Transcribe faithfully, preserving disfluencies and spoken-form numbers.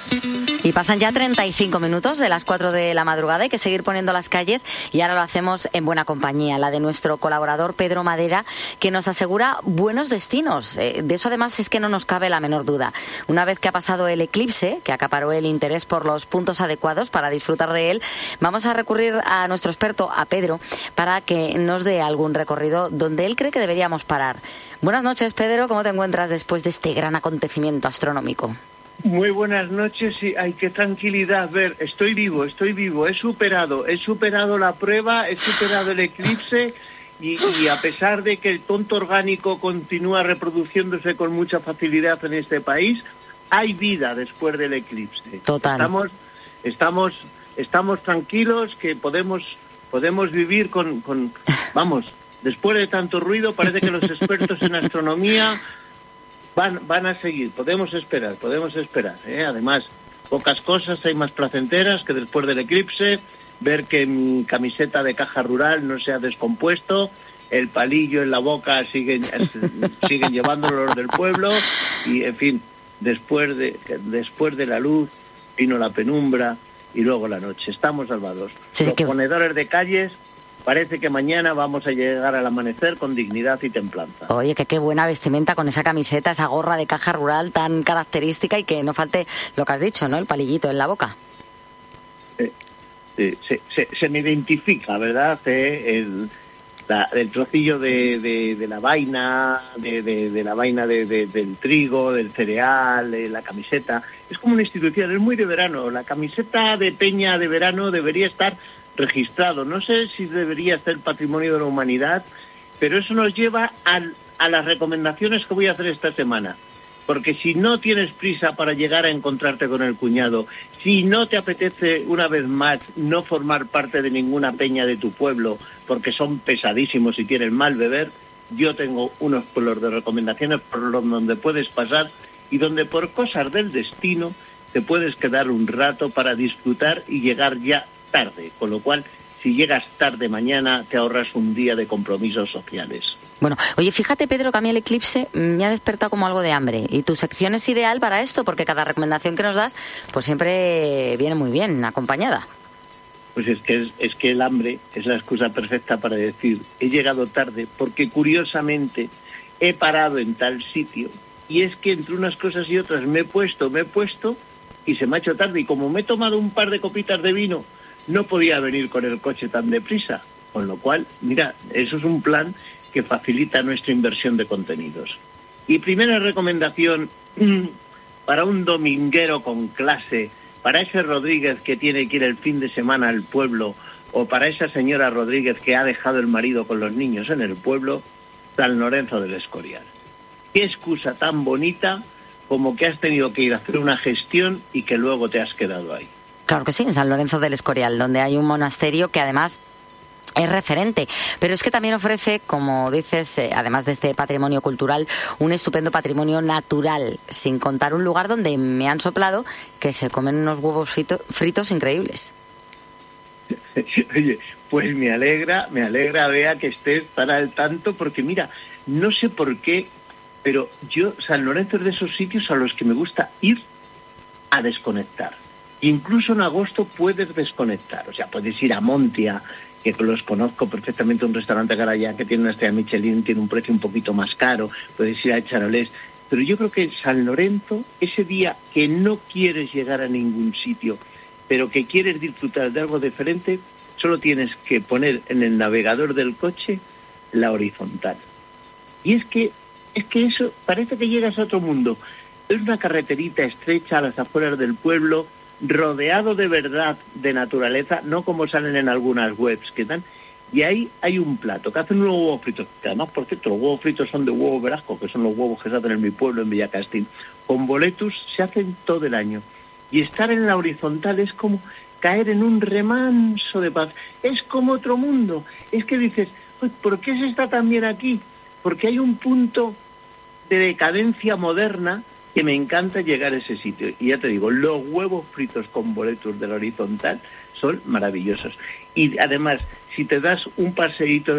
Y pasan ya treinta y cinco minutos de las cuatro de la madrugada. Hay que seguir poniendo las calles y ahora lo hacemos en buena compañía, la de nuestro colaborador Pedro Madera, que nos asegura buenos destinos. Eh, de eso además es que no nos cabe la menor duda. Una vez que ha pasado el eclipse, que acaparó el interés por los puntos adecuados para disfrutar de él, vamos a recurrir a nuestro experto, a Pedro, para que nos dé algún recorrido donde él cree que deberíamos parar. Buenas noches, Pedro. ¿Cómo te encuentras después de este gran acontecimiento astronómico? Muy buenas noches y ay, qué tranquilidad ver, estoy vivo, estoy vivo, he superado, he superado la prueba, he superado el eclipse y, y a pesar de que el tonto orgánico continúa reproduciéndose con mucha facilidad en este país, hay vida después del eclipse. Total. Estamos, estamos, estamos tranquilos que podemos, podemos vivir con, con, vamos, después de tanto ruido parece que los expertos en astronomía Van, van a seguir, podemos esperar, podemos esperar. ¿eh? Además, pocas cosas hay más placenteras que después del eclipse, ver que mi camiseta de caja rural no se ha descompuesto, el palillo en la boca siguen, siguen llevándolo los del pueblo, y en fin, después de, después de la luz vino la penumbra y luego la noche. Estamos salvados. Sí, Los que... ponedores de calles... Parece que mañana vamos a llegar al amanecer con dignidad y templanza. Oye, que qué buena vestimenta con esa camiseta, esa gorra de caja rural tan característica y que no falte lo que has dicho, ¿no? El palillito en la boca. Eh, eh, se, se, se me identifica, ¿verdad? Eh, el, la, el trocillo de, de, de la vaina, de, de, de la vaina de, de, del trigo, del cereal, de la camiseta. Es como una institución, es muy de verano. La camiseta de peña de verano debería estar registrado. No sé si debería ser patrimonio de la humanidad, pero eso nos lleva a, a las recomendaciones que voy a hacer esta semana. Porque si no tienes prisa para llegar a encontrarte con el cuñado, si no te apetece una vez más no formar parte de ninguna peña de tu pueblo, porque son pesadísimos y tienen mal beber, yo tengo unos pueblos de recomendaciones por donde puedes pasar y donde por cosas del destino te puedes quedar un rato para disfrutar y llegar ya tarde, con lo cual si llegas tarde mañana te ahorras un día de compromisos sociales. Bueno, oye, fíjate, Pedro, que a mí el eclipse me ha despertado como algo de hambre y tu sección es ideal para esto porque cada recomendación que nos das pues siempre viene muy bien acompañada. Pues es que es, es que el hambre es la excusa perfecta para decir he llegado tarde porque curiosamente he parado en tal sitio y es que entre unas cosas y otras me he puesto, me he puesto y se me ha hecho tarde y como me he tomado un par de copitas de vino no podía venir con el coche tan deprisa, con lo cual, mira, eso es un plan que facilita nuestra inversión de contenidos. Y primera recomendación para un dominguero con clase, para ese Rodríguez que tiene que ir el fin de semana al pueblo, o para esa señora Rodríguez que ha dejado el marido con los niños en el pueblo, San Lorenzo del Escorial. Qué excusa tan bonita como que has tenido que ir a hacer una gestión y que luego te has quedado ahí. Claro que sí, en San Lorenzo del Escorial, donde hay un monasterio que además es referente, pero es que también ofrece, como dices, eh, además de este patrimonio cultural, un estupendo patrimonio natural, sin contar un lugar donde me han soplado que se comen unos huevos frito, fritos increíbles. Oye, pues me alegra, me alegra, Bea, que estés tan al tanto, porque mira, no sé por qué, pero yo, San Lorenzo es de esos sitios a los que me gusta ir a desconectar. Incluso en agosto puedes desconectar, o sea, puedes ir a Montia, que los conozco perfectamente, un restaurante que ahora ya que tiene una estrella Michelin, tiene un precio un poquito más caro, puedes ir a Charolés, pero yo creo que San Lorenzo, ese día que no quieres llegar a ningún sitio, pero que quieres disfrutar de algo diferente, solo tienes que poner en el navegador del coche la horizontal. Y es que, es que eso parece que llegas a otro mundo. Es una carreterita estrecha a las afueras del pueblo, rodeado de verdad de naturaleza, no como salen en algunas webs que dan, y ahí hay un plato que hacen unos huevos fritos, que además, por cierto, los huevos fritos son de huevo Velasco, que son los huevos que se hacen en mi pueblo, en Villacastín, con boletus se hacen todo el año, y estar en la horizontal es como caer en un remanso de paz, es como otro mundo, es que dices, ¿por qué se está tan bien aquí? Porque hay un punto de decadencia moderna que me encanta llegar a ese sitio. Y ya te digo, los huevos fritos con boletus de la horizontal son maravillosos. Y además, si te das un paseíto